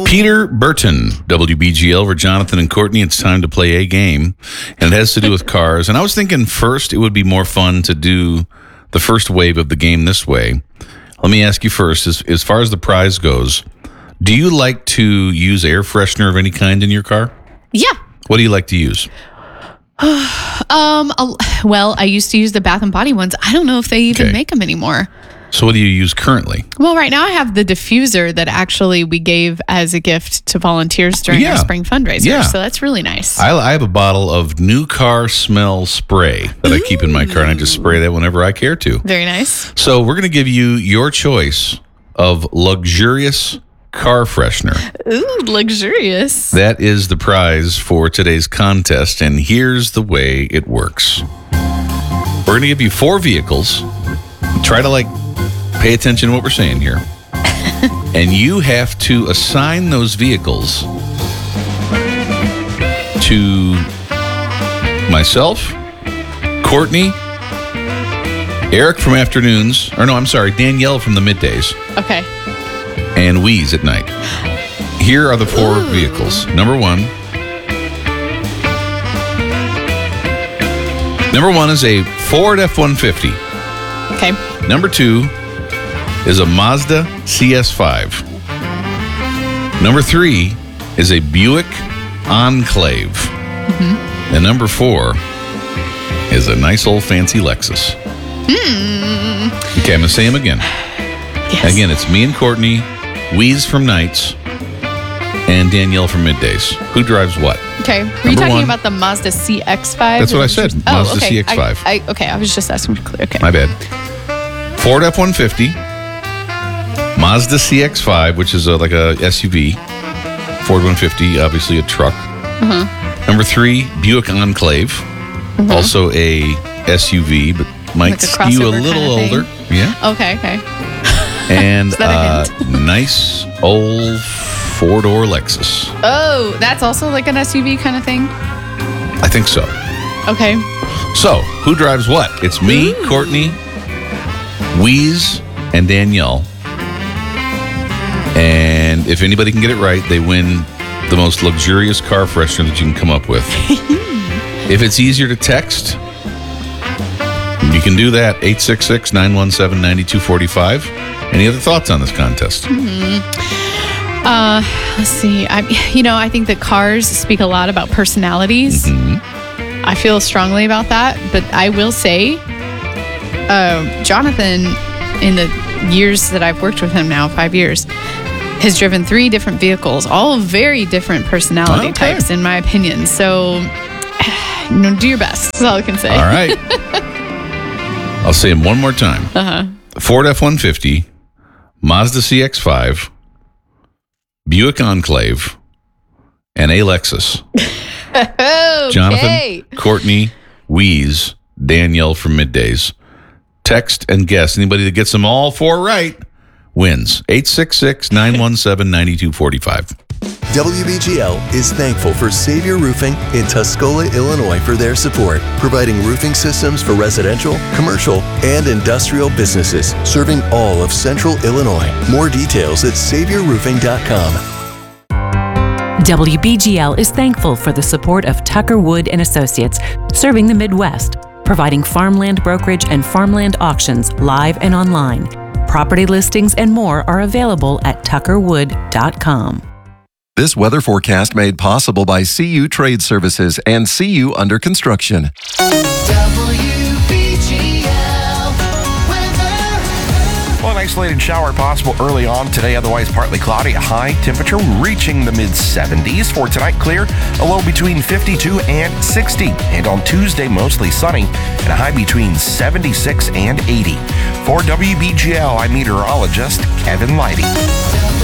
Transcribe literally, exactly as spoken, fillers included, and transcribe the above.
Peter Burton, W B G L, for Jonathan and Courtney. It's time to play a game, and it has to do with cars. And I was thinking first it would be more fun to do the first wave of the game this way. Let me ask you first, as, as far as the prize goes, do you like to use air freshener of any kind in your car? Yeah. What do you like to use? um. Well, I used to use the Bath and Body ones. I don't know if they even Okay. make them anymore. So what do you use currently? Well, right now I have the diffuser that actually we gave as a gift to volunteers during Yeah. our spring fundraiser. Yeah. So that's really nice. I, I have a bottle of new car smell spray that I keep in my car, and I just spray that whenever I care to. Very nice. So we're going to give you your choice of luxurious car freshener. Ooh, luxurious. That is the prize for today's contest, and here's the way it works. We're going to give you four vehicles. Try to, like, pay attention to what we're saying here. And you have to assign those vehicles to myself, Courtney, Eric from afternoons, or no, I'm sorry, Danielle from the middays, Okay. and Wheeze at night. Here are the four Ooh. vehicles. Number one. Number one is a Ford F one fifty. Okay. Number two is a Mazda C S five. Number three is a Buick Enclave. Mm-hmm. And number four is a nice old fancy Lexus. Hmm. Okay, I'm going to say them again. Yes. Again, it's me and Courtney, Wheeze from nights, and Danielle from middays. Who drives what? Okay. Were you Number talking one. about the Mazda C X five? That's what I said, Oh, Mazda okay. C X five. I, I, okay, I was just asking for clear. Okay. My bad. Ford F one fifty, Mazda C X five, which is a, like a S U V. Ford one fifty, obviously a truck. Uh-huh. Number three, Buick Enclave, Mhm. also a S U V, but might Like a skew a crossover little kinda thing? older. Yeah. Okay, okay. And Is that a uh, nice old four-door Lexus. Oh, that's also like an S U V kind of thing? I think so. Okay. So, who drives what? It's me, Ooh. Courtney, Wheeze, and Danielle. And if anybody can get it right, they win the most luxurious car freshener that you can come up with. If it's easier to text, you can do that. eight six six, nine one seven, nine two four five. Any other thoughts on this contest? Uh, let's see. I, you know, I think that cars speak a lot about personalities. Mhm. I feel strongly about that, but I will say, uh, Jonathan, in the years that I've worked with him now, five years, has driven three different vehicles, all very different personality Okay. types, in my opinion. So, you know, do your best. That's all I can say. All right. I'll say them one more time. Uh-huh. Ford F one fifty, Mazda C X five, Buick Enclave, and a Lexus. Okay. Jonathan, Courtney, Wheeze, Danielle from middays. Text and guess. Anybody that gets them all four right wins. eight six six, nine one seven, nine two four five. W B G L is thankful for Savior Roofing in Tuscola, Illinois for their support, providing roofing systems for residential, commercial, and industrial businesses, serving all of Central Illinois. More details at savior roofing dot com. W B G L is thankful for the support of Tucker Wood and Associates, serving the Midwest, providing farmland brokerage and farmland auctions live and online. Property listings and more are available at tucker wood dot com. This weather forecast made possible by C U Trade Services and C U Under Construction. W B G L weather. Well, an isolated shower possible early on today, otherwise partly cloudy. A high temperature reaching the mid seventies. For tonight, clear, a low between fifty-two and sixty. And on Tuesday, mostly sunny, and a high between seventy-six and eighty. For W B G L, I'm meteorologist Kevin Leidy.